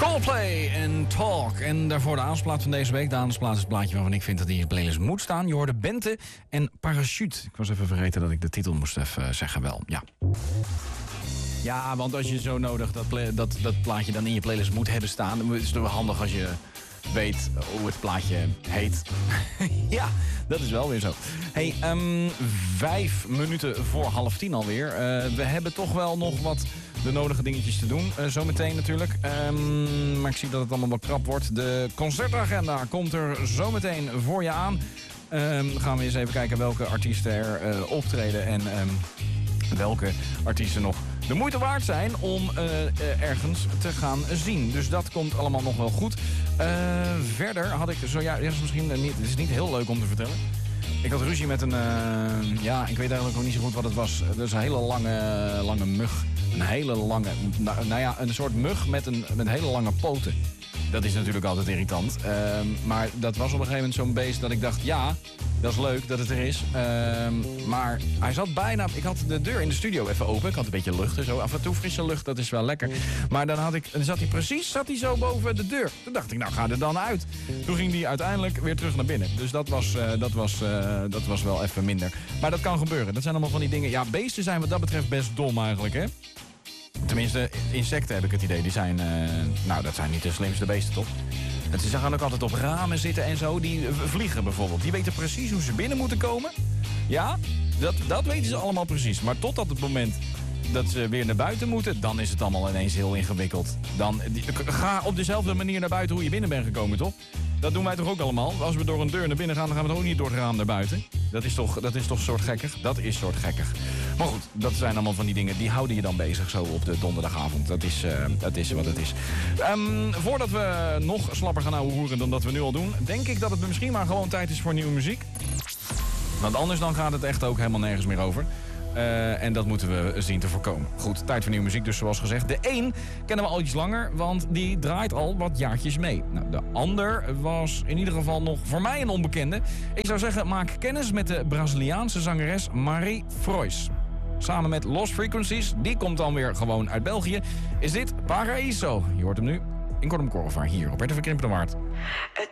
Coldplay en Talk. En daarvoor de aansplaat van deze week. De aansplaat is het plaatje waarvan ik vind dat hij in de playlist moet staan. Je hoorde Bente en Parachute. Ik was even vergeten dat ik de titel moest even zeggen wel. Ja. Ja, want als je zo nodig dat plaatje dan in je playlist moet hebben staan, dan is het wel handig als je weet hoe het plaatje heet. Ja, dat is wel weer zo. Hey, 5 minuten voor 9:30 alweer. We hebben toch wel nog wat de nodige dingetjes te doen. Zometeen natuurlijk. Maar ik zie dat het allemaal wel krap wordt. De concertagenda komt er zometeen voor je aan. Gaan we eens even kijken welke artiesten er optreden en welke artiesten nog de moeite waard zijn om ergens te gaan zien. Dus dat komt allemaal nog wel goed. Verder had ik zojuist, misschien niet, het is niet heel leuk om te vertellen. Ik had ruzie met een, ik weet eigenlijk ook niet zo goed wat het was. Dat is een hele lange mug. Een hele lange, een soort mug met hele lange poten. Dat is natuurlijk altijd irritant. Maar dat was op een gegeven moment zo'n beest dat ik dacht, ja, dat is leuk dat het er is. Maar hij zat bijna, ik had de deur in de studio even open. Ik had een beetje lucht en zo. Af en toe frisse lucht, dat is wel lekker. Maar dan zat hij zo boven de deur. Toen dacht ik, nou ga er dan uit. Toen ging hij uiteindelijk weer terug naar binnen. Dus dat was wel even minder. Maar dat kan gebeuren. Dat zijn allemaal van die dingen. Ja, beesten zijn wat dat betreft best dom eigenlijk, hè? Tenminste, insecten heb ik het idee. Die zijn, dat zijn niet de slimste beesten, toch? Ze gaan ook altijd op ramen zitten en zo. Die vliegen bijvoorbeeld. Die weten precies hoe ze binnen moeten komen. Ja, dat weten ze allemaal precies. Maar totdat het moment dat ze weer naar buiten moeten, dan is het allemaal ineens heel ingewikkeld. Ga op dezelfde manier naar buiten hoe je binnen bent gekomen, toch? Dat doen wij toch ook allemaal? Als we door een deur naar binnen gaan, dan gaan we toch ook niet door het raam naar buiten? Dat is toch soort gekkig? Dat is soort gekkig. Maar goed, dat zijn allemaal van die dingen, die houden je dan bezig zo op de donderdagavond. Dat is wat het is. Voordat we nog slapper gaan ouwehoeren dan dat we nu al doen, denk ik dat het misschien maar gewoon tijd is voor nieuwe muziek. Want anders dan gaat het echt ook helemaal nergens meer over. En dat moeten we zien te voorkomen. Goed, tijd voor nieuwe muziek dus zoals gezegd. De een kennen we al iets langer, want die draait al wat jaartjes mee. Nou, de ander was in ieder geval nog voor mij een onbekende. Ik zou zeggen, maak kennis met de Braziliaanse zangeres Marie Frois. Samen met Lost Frequencies, die komt dan weer gewoon uit België, is dit Paraíso. Je hoort hem nu in Kortom Korrevaar hier op RTV Krimpenwaard. Het